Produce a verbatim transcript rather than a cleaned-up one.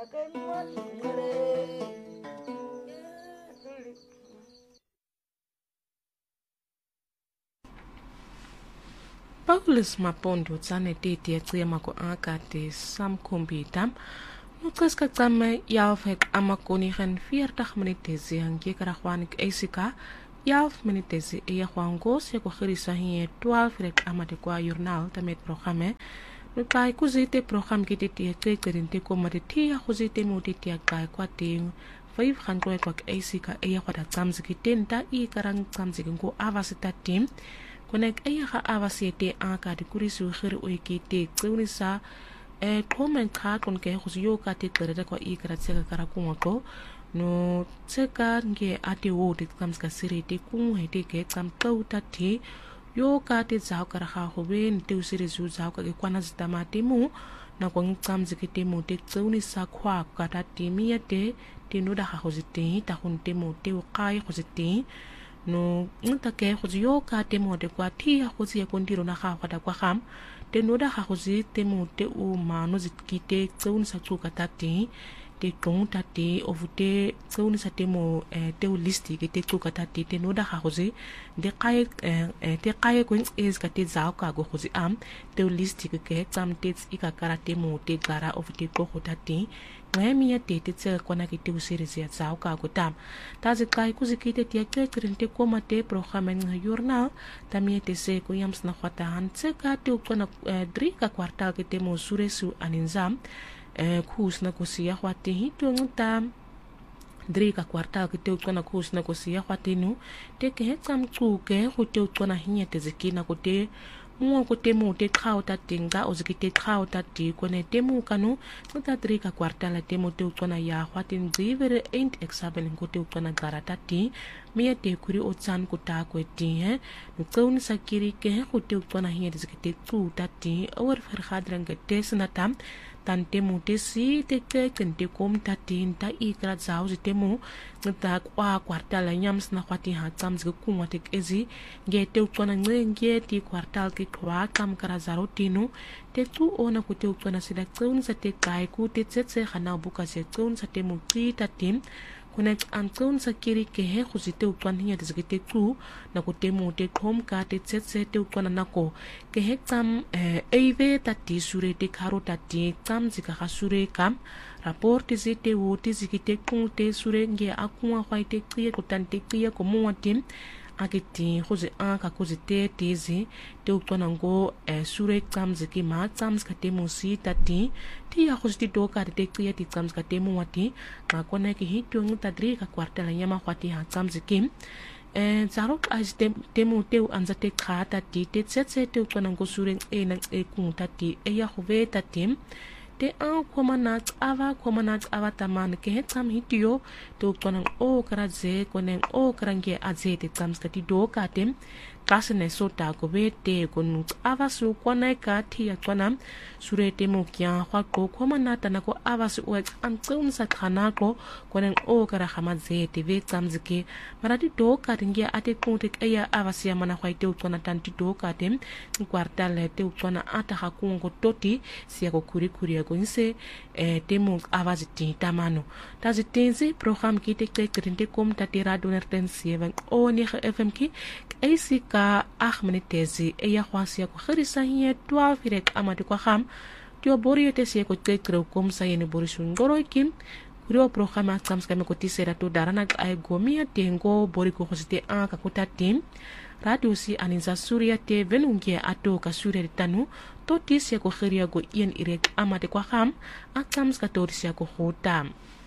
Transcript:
Paulus Mapondo tsane tete ya tsema ko akate sam computer no tseska tsame yalfek amakoni gen veertig minute ziange karagwanik esika elf minute zi e gwango se ko gerisa hier twaalf rek amate kwa journal tamet programme no kai kuzite program kitete te kerinte ko matete ya kuzite motete ya kai kwa ting five hundred kwa esika e kwa tsamzi kitenta i karang tsamzi ngo avasita team konek e ga avasete aka de kurisu gere oikete tseunisa e komen ka kon ke go yo ka te tere kwa i kara tseka kara kungo no tseka nge ate wo de tsamska sirete ku hete ke tsam tauta te yo ka te tsao kara ga go ben te usire zu tsao ka ke kwana zitamate mu na kwa tsamzi ke te mo te tseunisa kwa ka ta timi ya te te no da ga go zite ta gon te mo te o kai go zite no nta ke go yo ka te mo de kwa ti ya go tsia kondiro na ga ga kwa gam te no da ga go zite mo te o mano zitkite tseunisa tsuka ta te te tonta te ovute tseunisa te mo te o listi ke te tsuka ta te te no da ga go zi de kai te kai ko is ka te zao ka go go zi am te o listi ke ke tsam te ika kara te mo te gara ovute go go ta te ngemi ya te te tse kona ke te o series ya zao ka go tam ta zi kai ku zi kite te ke krinte ko ma te programme ng journal ta mi te se ko yams na khata han tse ka te o kona dri ka kwartal ke te mo sure su aninzam kus na kusia khwate hitu ngta dri ka kwartal ke te o kona kus na kusia khwate nu te ke hetsam tsu ke go te o kona hinya te zikina ko te mo ko te mo te khao ta tinga o zikite khao ta ti ko ne te mo kanu ta dri ka kwartal te mo te o kona ya khwate ndivere eight examen ko te o kona garata ti mi te kuri o tsan ko ta ko ti he no tsauni sakiri ke go te o kona hinya te zikite tsu ta ti or fer khadran ke te snatam tante mo te si te ke kente kom ta tin ta ikra zao te mo ta kwa kwartal nyams na khwati ha tsam zge kuma te ezi nge te ukona nge ti kwartal ke kwa kam kara zaro tinu te tu ona ku te ukona sida tsun sa te kai ku te tsetse khana buka se tsun sa te mo ti ta tim connect an tsun sa kiri ke he khuzite ukwana hiya te zge tu na ku te mo te khom ka te tsetse te ukwana nako ke he tsam eive ta ti sure te kharo ta ti tsam zika ga sure kam rapport ze te wo te zikite ku te sure nge akwa khwai te kriye ko tan te kriye ko mo tim akiti khuze an ka khuze te tizi te ukwana ngo sure tsam ziki ma tsam ska te mo si ta ti ti ya khuze ti do ka te kriye ti tsam ska te mo wati ka kona ki hitu ngta dri ka kwartela nyama khwati ha tsam ziki eh zarok as te temu te anza te khata ti te tsetse te ukwana ngo sure e na e ku ta ti e ya khove ta tim te an komanat ava komanat ava taman ke hetsam hitio to konang o karaze koneng o karange aze te tsamska ti do katem kasne sota ko bete kon ava su kona ka ti ya konam surete mo kya khwa ko komanata na ko ava su o an tsun sa khana ko koneng o kara khamaze te ve tsamzike marati do ka ringe ate kunte aya ava sia mana khwa te kona tanti do katem kwartal te kona ata ha kungo toti sia ko kuri kuri ko nse eh temo avaziti tamano tazitenzi program ki te te krinte kom ta tira donerten seven o ni F M ki esika ahmenetezi e ya khwasia ko khrisa hiye twelve rek amati ko kham tio bori te se ko te kro kom sa yene borisun goroikim kurio program tsams kame ko tisera to darana ay gomia tengo bori ko khosite an ka kota tim radio si aninza surya te venunge ato ka surya tanu to tisia ko khiria go ien irek amate kwa kham atsams ka to tisia ko khotam